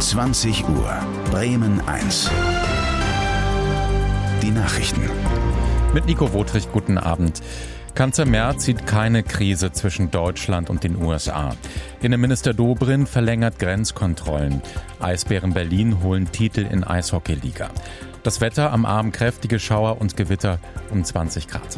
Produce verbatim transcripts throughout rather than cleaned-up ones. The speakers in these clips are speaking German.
zwanzig Uhr, Bremen eins. Die Nachrichten. Mit Nico Wotrich, guten Abend. Kanzler Merz sieht keine Krise zwischen Deutschland und den U S A. Innenminister Dobrindt verlängert Grenzkontrollen. Eisbären Berlin holen Titel in Eishockeyliga. Das Wetter am Abend kräftige Schauer und Gewitter um zwanzig Grad.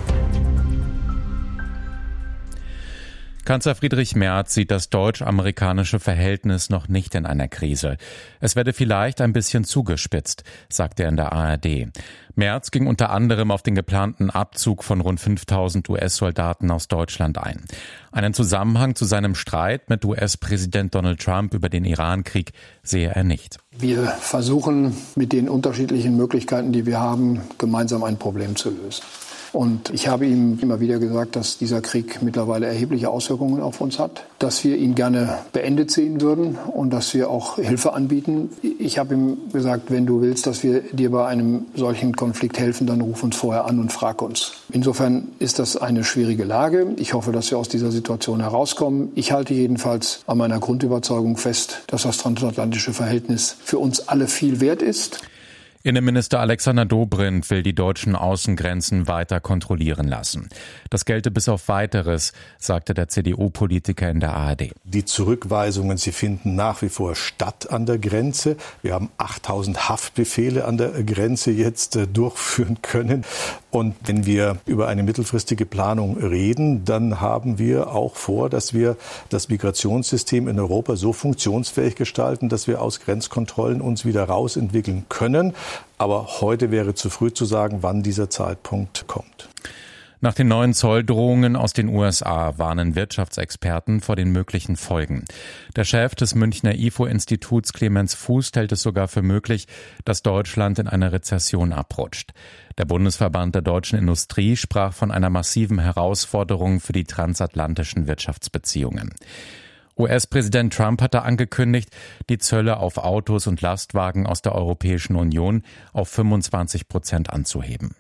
Kanzler Friedrich Merz sieht das deutsch-amerikanische Verhältnis noch nicht in einer Krise. Es werde vielleicht ein bisschen zugespitzt, sagt er in der A R D. Merz ging unter anderem auf den geplanten Abzug von rund fünftausend U S-Soldaten aus Deutschland ein. Einen Zusammenhang zu seinem Streit mit U S-Präsident Donald Trump über den Iran-Krieg sehe er nicht. Wir versuchen mit den unterschiedlichen Möglichkeiten, die wir haben, gemeinsam ein Problem zu lösen. Und ich habe ihm immer wieder gesagt, dass dieser Krieg mittlerweile erhebliche Auswirkungen auf uns hat, dass wir ihn gerne beendet sehen würden und dass wir auch Hilfe anbieten. Ich habe ihm gesagt, wenn du willst, dass wir dir bei einem solchen Konflikt helfen, dann ruf uns vorher an und frag uns. Insofern ist das eine schwierige Lage. Ich hoffe, dass wir aus dieser Situation herauskommen. Ich halte jedenfalls an meiner Grundüberzeugung fest, dass das transatlantische Verhältnis für uns alle viel wert ist. Innenminister Alexander Dobrindt will die deutschen Außengrenzen weiter kontrollieren lassen. Das gelte bis auf Weiteres, sagte der C D U-Politiker in der A R D. Die Zurückweisungen, sie finden nach wie vor statt an der Grenze. Wir haben achttausend Haftbefehle an der Grenze jetzt äh, durchführen können. Und wenn wir über eine mittelfristige Planung reden, dann haben wir auch vor, dass wir das Migrationssystem in Europa so funktionsfähig gestalten, dass wir aus Grenzkontrollen uns wieder rausentwickeln können. Aber heute wäre zu früh zu sagen, wann dieser Zeitpunkt kommt. Nach den neuen Zolldrohungen aus den U S A warnen Wirtschaftsexperten vor den möglichen Folgen. Der Chef des Münchner I F O-Instituts Clemens Fuß hält es sogar für möglich, dass Deutschland in eine Rezession abrutscht. Der Bundesverband der deutschen Industrie sprach von einer massiven Herausforderung für die transatlantischen Wirtschaftsbeziehungen. U S-Präsident Trump hatte angekündigt, die Zölle auf Autos und Lastwagen aus der Europäischen Union auf fünfundzwanzig Prozent anzuheben.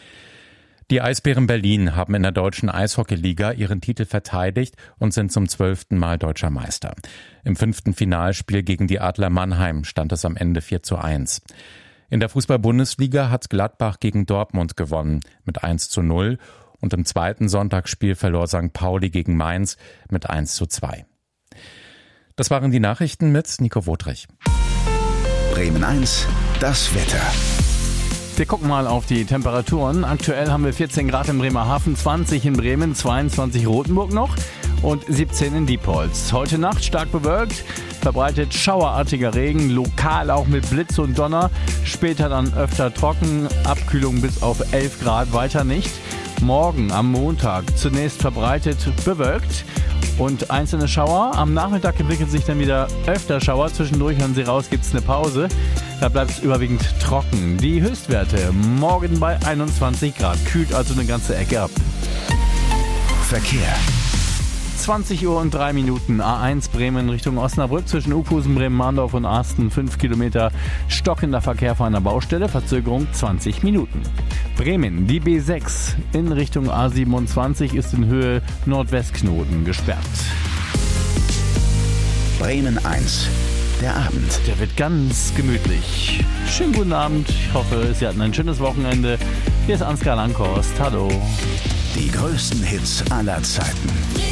Die Eisbären Berlin haben in der deutschen Eishockeyliga ihren Titel verteidigt und sind zum zwölften Mal deutscher Meister. Im fünften Finalspiel gegen die Adler Mannheim stand es am Ende vier zu eins. In der Fußball-Bundesliga hat Gladbach gegen Dortmund gewonnen mit eins zu null und im zweiten Sonntagsspiel verlor Sankt Pauli gegen Mainz mit eins zu zwei. Das waren die Nachrichten mit Nico Wotrich. Bremen eins, das Wetter. Wir gucken mal auf die Temperaturen. Aktuell haben wir vierzehn Grad in Bremerhaven, zwanzig in Bremen, zweiundzwanzig Rothenburg noch und siebzehn in Diepholz. Heute Nacht stark bewölkt, verbreitet schauerartiger Regen, lokal auch mit Blitz und Donner. Später dann öfter trocken, Abkühlung bis auf elf Grad, weiter nicht. Morgen am Montag zunächst verbreitet bewölkt und einzelne Schauer. Am Nachmittag entwickelt sich dann wieder öfter Schauer. Zwischendurch, hören Sie raus, gibt es eine Pause. Da bleibt es überwiegend trocken. Die Höchstwerte morgen bei einundzwanzig Grad. Kühlt also eine ganze Ecke ab. Verkehr. zwanzig Uhr und drei Minuten. A eins Bremen Richtung Osnabrück zwischen Uphusen, Bremen-Mahndorf und Arsten. fünf Kilometer stockender Verkehr vor einer Baustelle. Verzögerung zwanzig Minuten. Bremen, die B sechs in Richtung A siebenundzwanzig ist in Höhe Nordwestknoten gesperrt. Bremen eins, der Abend. Der wird ganz gemütlich. Schönen guten Abend. Ich hoffe, Sie hatten ein schönes Wochenende. Hier ist Ansgar Langhorst. Hallo. Die größten Hits aller Zeiten.